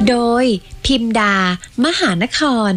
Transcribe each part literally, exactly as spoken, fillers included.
โดยพิมดามหานคร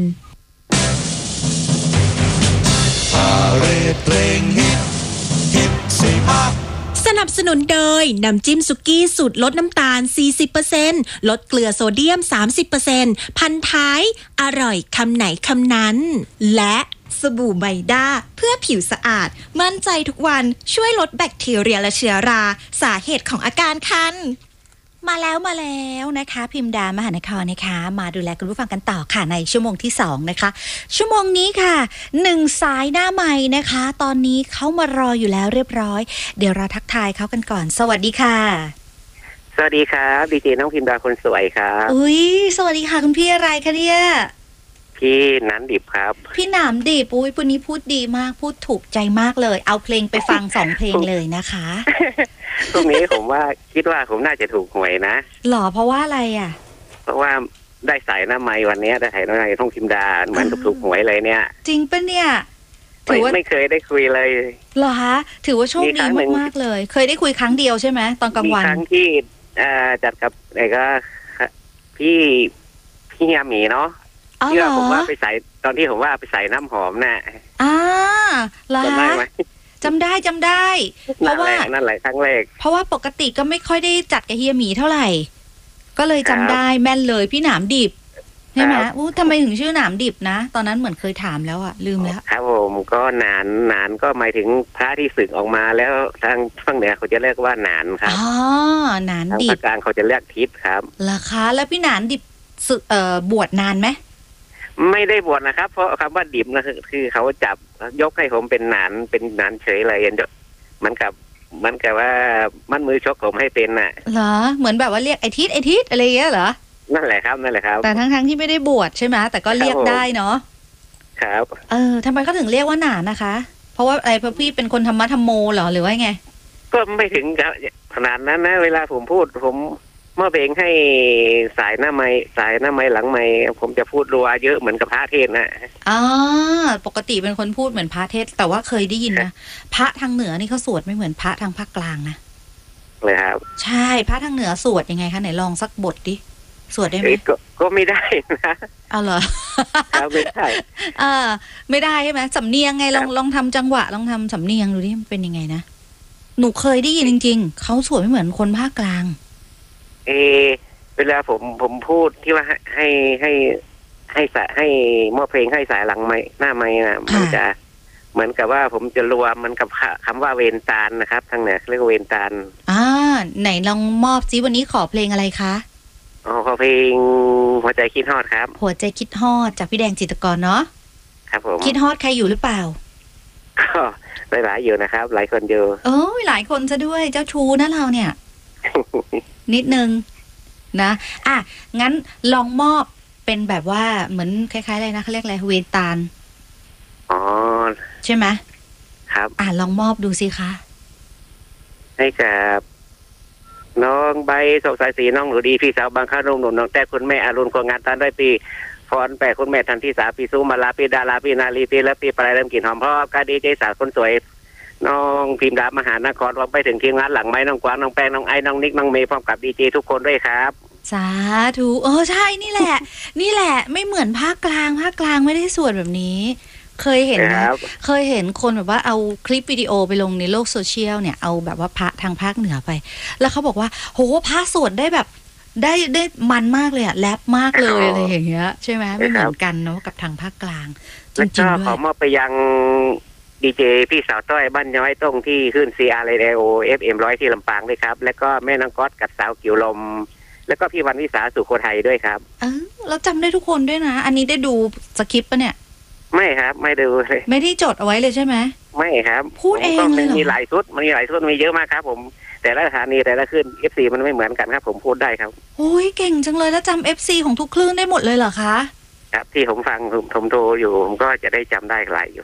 สนับสนุนโดยน้ำจิ้มสุกี้สูตรลดน้ำตาล สี่สิบเปอร์เซ็นต์ ลดเกลือโซเดียม สามสิบเปอร์เซ็นต์ พันท้ายอร่อยคำไหนคำนั้นและสบู่ไมด้าเพื่อผิวสะอาดมั่นใจทุกวันช่วยลดแบคทีเรียและเชื้อราสาเหตุของอาการคันมาแล้วมาแล้วนะคะพิมดามหานครนะคะมาดูแลคุณผู้ฟังกันต่อค่ะในชั่วโมงที่สองนะคะชั่วโมงนี้ค่ะหนึ่งสายหน้าใหม่นะคะตอนนี้เขามารออยู่แล้วเรียบร้อยเดี๋ยวเราทักทายเขากันก่อนสวัสดีค่ะสวัสดีครับดีเจน้องพิมดาคนสวยครับอุ้ยสวัสดีค่ะคุณพี่อะไรคะเนี่ยพี่หนามดิบครับพี่หนามดิบอุ้ยวันนี้พูดดีมากพูดถูกใจมากเลยเอาเพลงไปฟังสองเพลงเลยนะคะตรงนี้ผมว่าคิดว่าผมน่าจะถูกหวยนะหรอเพราะว่าอะไรอ่ะเพราะว่าได้สายหน้าไม้วันนี้ได้สายหน้าไม้ท่องพิมดาเหมือนถูกหวยเลยเนี่ยจริงปะเนี่ยถือว่าไม่เคยได้คุยเลยเหรอคะถือว่าโชคดีมากๆเลยเคยได้คุยครั้งเดียวใช่ไหมตอนกลางวันมีครั้งที่จัดกับไอ้ก็พี่พี่ยามีเนาะที่ว่าผมว่าไปใส่ตอนที่ผมว่าไปใส่น้ำหอมน่ะอ่าเหรอจำได้ไหมจำได้จำได้เพราะว่านั่นแหละครั้งแรกเพราะว่าปกติก็ไม่ค่อยได้จัดกับเฮียหมีเท่าไหร่ก็เลยจำได้แม่นเลยพี่หนามดิบใช่ไหมอู้ทำไมถึงชื่อหนามดิบนะตอนนั้นเหมือนเคยถามแล้วอะลืมแล้วครับผมก็หนานหนานก็หมายถึงพระที่สึกออกมาแล้วทางฝั่งเหนือเขาจะเรียกว่าหนานครับอ๋อหนานดิบทางภาคกลางเขาจะเรียกทิศครับราคาแล้วพี่หนานดิบสึกเอ่อบวชนานไหมไม่ได้บวชนะครับเพราะคำว่าดิบนะคือคือเขาจับยกให้ผมเป็นหนานเป็นหนานเฉยเลยเหมือนกับเหมือนกับว่ามันมือชกผมให้เป็นน่ะเหรอเหมือนแบบว่าเรียกไอทิศไอทิศอะไรอย่างเงี้ยเหรอนั่นแหละครับนั่นแหละครับแต่ทั้งทั้งที่ไม่ได้บวชใช่ไหมแต่ก็เรียกได้เนาะครับเออทำไมเขาถึงเรียกว่าหนานนะคะเพราะว่าอะไรเพราะพี่เป็นคนธรรมะธรรมโมเหรอหรือว่าไงก็ไม่ถึงขนาดนั้นนะเวลาผมพูดผมเมื่อเพลงให้สายหน้าไม้สายหน้าไม้หลังไม้ผมจะพูดรัวเยอะเหมือนกับพระเทศนะอ๋อปกติเป็นคนพูดเหมือนพระเทศแต่ว่าเคยได้ยินนะพระทางเหนือนี่เขาสวดไม่เหมือนพระทางภาคกลางนะเลยครับใช่พระทางเหนือสวดยังไงคะไหนลองสักบทดิสวดได้ไหมก็ก็ไม่ได้นะเอาเหรอเอาไม่ได้เออไม่ได้ใช่ไหมสำเนียงไงลองลองทำจังหวะลองทำสำเนียงดูดิมันเป็นยังไงนะหนูเคยได้ยินจริงๆเขาสวดไม่เหมือนคนภาคกลางเอเวลาผมผมพูดที่ว่าให้ให้ให้สายให้มอบเพลงให้สายหลังไม้หน้าไม้นะมันจะเหมือนกับว่าผมจะรวมมันกับคำว่าเวนตาลนะครับทางเหนือเรียกว่าเวนตาลอ่าไหนลองมอบซิวันนี้ขอเพลงอะไรคะอ๋อขอเพลงหัวใจคิดฮอดครับหัวใจคิดฮอดจากพี่แดงจิตรกรเนาะครับผมคิดฮอดใครอยู่หรือเปล่าก็หลายๆอยู่นะครับหลายคนอยู่โอ้ยหลายคนซะด้วยเจ้าชู้นะเราเนี่ย นิดนึงนะอ่ะงั้นลองมอบเป็นแบบว่าเหมือนคล้ายๆอะไรนะเขาเรียกอะไรเวนตาลอ๋อใช่ไหมครับอ่ะลองมอบดูสิคะให้กับน้องใบสกสายสีน้องหนูดีพี่สาวบางข้านุ่มหนุ่มน้องแต่คุณแม่อรุณควงงานตันได้ปีฟอนแปะคุณแม่ทันที่สาปีซูมาลาปีดาราปีนาลีปีและปีปลายเริ่มกลิ่นหอมเพราะกาดีเจสาวคนสวยน้องพิมดามหานครรวมไปถึงทีมงานหลังไม้น้องกวางน้องแป้งน้องไอ้น้องนิกน้องเมย์พร้อมกับดีเจทุกคนด้วยครับสาธุเออใช่นี่แหละนี่แหละไม่เหมือนภาคกลางภาคกลางไม่ได้สวดแบบนี้เคยเห็นไหมเคยเห็นคนแบบว่าเอาคลิปวิดีโอไปลงในโลกโซเชียลเนี่ยเอาแบบว่าพระทางภาคเหนือไปแล้วเขาบอกว่าโหพระสวดได้แบบได้ได้มันมากเลยอะแรปมากเลยอะไรอย่างเงี้ยใช่ไหมไม่เหมือนกันเนาะกับทางภาคกลางจริงๆด้วยขอมอบไปยังดีเจพี่สาวต้อยบ้านย้อยตรงที่ขึ้น ซี อาร์ Radio เอฟ เอ็ม หนึ่งร้อยที่ลำปางด้วยครับแล้วก็แม่นางก๊อตกับสาวกิ่วลมแล้วก็พี่วันวิสาสุโขทัยด้วยครับเออเราจำได้ทุกคนด้วยนะอันนี้ได้ดูสคริปต์ปะเนี่ยไม่ครับไม่ดูเลยไม่ได้จดเอาไว้เลยใช่ไหมไม่ครับพูดเองเลยมีหลายชุดมันมีหลายชุดมีเยอะมากครับผมแต่ละสถานีแต่ละขึ้น เอฟ ซี มันไม่เหมือนกันครับผมพูดได้ครับโอ้ยเก่งจังเลยแล้วจำ เอฟ ซี ของทุกคลื่นได้หมดเลยเหรอคะครับที่ผมฟังผมโทรอยู่ผมก็จะได้จำได้หลายอยู่